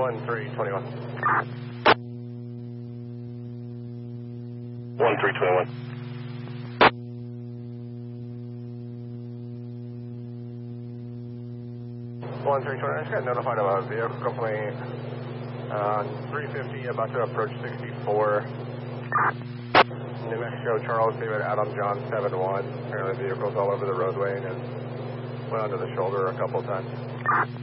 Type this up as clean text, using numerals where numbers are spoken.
1321. 1321. 1321, I just got notified of a vehicle complaint on 350 about to approach 64. New Mexico, Charles David Adam John 71. Apparently the vehicle's all over the roadway and has went onto the shoulder a couple of times.